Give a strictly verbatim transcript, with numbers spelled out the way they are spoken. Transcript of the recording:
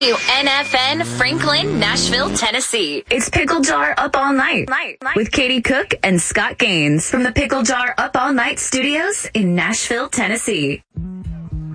N F N, Franklin, Nashville, Tennessee. It's Pickle Jar Up All Night, night, night with Katie Cook and Scott Gaines from the Pickle Jar Up All Night Studios in Nashville, Tennessee.